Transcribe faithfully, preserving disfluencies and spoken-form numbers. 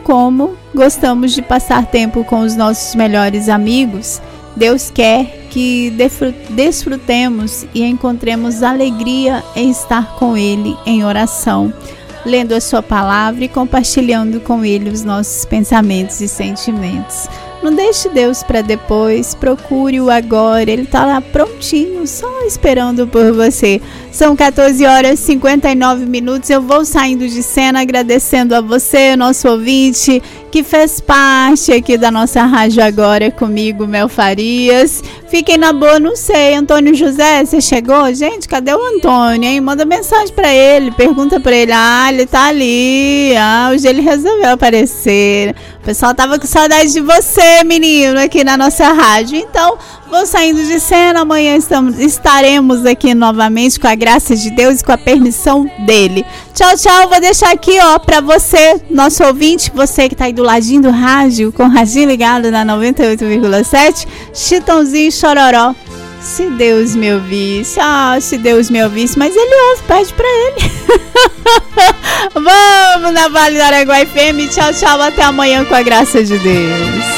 como gostamos de passar tempo com os nossos melhores amigos, Deus quer que desfrutemos e encontremos alegria em estar com Ele em oração, lendo a sua palavra e compartilhando com Ele os nossos pensamentos e sentimentos. Não deixe Deus para depois, procure-o agora, Ele está lá prontinho, só esperando por você. São quatorze horas e cinquenta e nove minutos, eu vou saindo de cena agradecendo a você, nosso ouvinte, que fez parte aqui da nossa rádio agora comigo, Mel Farias. Fiquem na boa, não sei, Antônio José, você chegou? Gente, cadê o Antônio, hein? Manda mensagem para ele, pergunta para ele, ah, ele tá ali, ah, hoje ele resolveu aparecer. O pessoal tava com saudade de você, menino, aqui na nossa rádio. Então, vou saindo de cena, amanhã estamos, estaremos aqui novamente com a graça de Deus e com a permissão dele. Tchau, tchau, vou deixar aqui, ó, pra você, nosso ouvinte, você que tá aí do ladinho do rádio, com o radinho ligado na noventa e oito vírgula sete, Chitãozinho e Chororó. Se Deus me ouvisse, ah, se Deus me ouvisse, mas ele ouve, pede pra ele. Vamos na Vale do Araguaia F M, tchau, tchau, até amanhã com a graça de Deus.